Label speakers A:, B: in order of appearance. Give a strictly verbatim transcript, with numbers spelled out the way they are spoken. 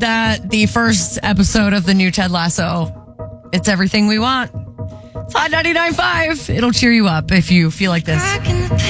A: that the first episode of the new Ted Lasso, it's everything we want. It's Hot ninety-nine point five. It'll cheer you up if you feel like this.